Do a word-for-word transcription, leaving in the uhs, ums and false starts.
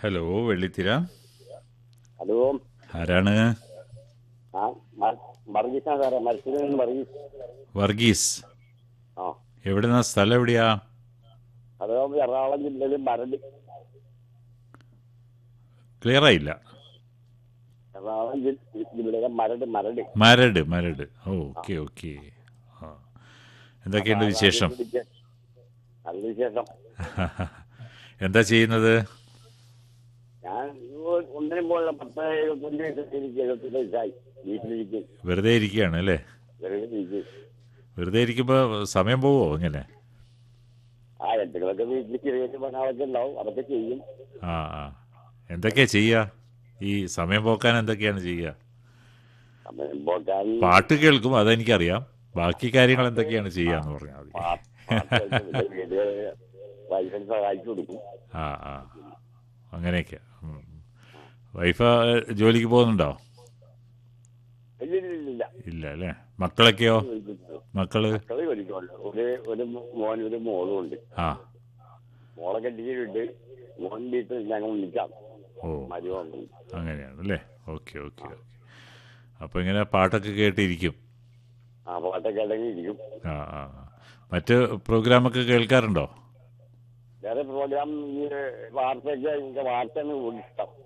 Hello, വെള്ളിത്തിര. Hello. ആരാണ്? ആ വർഗീസാണ് സാറേ, മത്സ്യത്തിൽ നിന്ന് വർഗീസ്. വർഗീസ്. ആ എവിടെന്നാ, സ്ഥലം എവിടെയാ? അത് എറണാകുളം ജില്ലയിൽ മരട്. ക്ലിയർ ആയില്ല. എറണാകുളം ജി- ജില്ലയിലെ മരട് മരട് മരട് മരട് ആ ഓക്കെ ഓക്കെ. ആ, അപ്പൊ എന്തൊക്കെയുണ്ട് അതാദ്യം വിശേഷം? വിളിക്കാൻ. നല്ല വിശേഷം. എന്താ ചെയ്യുന്നത്? ഞാൻ ഒ- ഒന്നിനും പോലുള്ള പത്ത് എഴുപത്തഞ്ച് വയസ്സ് എനിക്ക് എഴുപത്തഞ്ച് വയസ്സായി. വീട്ടിലിരിക്കും, വെറുതെ ഇരിക്കുകയാണ് അല്ലേ? വെറുതെ ഇരിക്കും. വെറുതെ ഇരിക്കുമ്പോൾ സമയം പോവോ ഇങ്ങനെ? ആ എന്തെങ്കിലുമൊക്കെ വീട്ടിൽ ചെറിയ ചെറിയ പണികളൊക്കെ ഉണ്ടാവും, അതൊക്കെ ചെയ്യും. ആ ആ എന്തൊക്കെയാ ചെയ്യുക? ഈ സമയം പോക്കാൻ എന്തൊക്കെയാണ് ചെയ്യുക? സമയം പോക്കാൻ പാട്ട് കേൾക്കും, അതെനിക്കറിയാം. ബാക്കി കാര്യങ്ങൾ പാട്ട് എന്തൊക്കെയാണ് ആ ചെയ്യാന്ന് പറഞ്ഞാൽ മതി. പാ- പാട്ട് കേൾക്കും, പിന്നെ വീടുകൾ വൈഫിന് സഹായിച്ചു കൊടുക്കും. ആ ആ അങ്ങനെയൊക്കെ. ഉം. വൈഫ് ജോലിക്ക് പോകുന്നുണ്ടോ? ഇല്ല ഇല്ല ഇല്ല ഇല്ല. ഇല്ല അല്ലേ? മക്കളൊക്കെയോ? മക്കള് ജോലിക്ക് പോകും. മക്കള്? മക്കള് ജോലിക്കുണ്ട്. ഒരു ഒരു മോനും ഒരു മോളും ഉണ്ട്. ആ മോളെ കെട്ടിച്ചിട്ടുണ്ട്. മോൻ വീട്ടിൽ ഞങ്ങൾ വിളിക്കാം. ഓ മരുമോൻ. അങ്ങനെയാണ് അല്ലേ? Okay okay okay. അപ്പോൾ ഇങ്ങനെ പാട്ടൊക്കെ കേട്ടിരിക്കും. ആ പാട്ടൊക്കെ അടങ്ങിയിരിക്കും. ആ ആ ആ. മറ്റ് പ്രോഗ്രാമൊക്കെ കേൾക്കാറുണ്ടോ? വേറെ പ്രോഗ്രാം ഈ വാർത്തയൊക്കെ, എനിക്ക് വാർത്തയാണ് കൂടുതൽ ഇഷ്ടം.